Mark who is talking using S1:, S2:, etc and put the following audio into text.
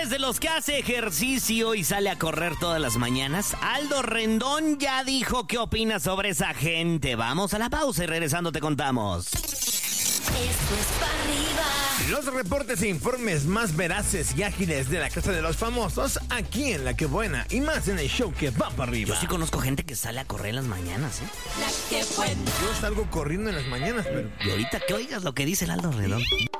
S1: ¿Eres de los que hace ejercicio y sale a correr todas las mañanas? Aldo Rendón ya dijo qué opina sobre esa gente. Vamos a la pausa y regresando te contamos.
S2: Esto es para arriba.
S3: Los reportes e informes más veraces y ágiles de la Casa de los Famosos, aquí en La Que Buena, y más en el show que va para arriba.
S1: Yo sí conozco gente que sale a correr en las mañanas, ¿eh?
S2: La que buena.
S3: Yo salgo corriendo en las mañanas, pero...
S1: Y ahorita que oigas lo que dice el Aldo Rendón.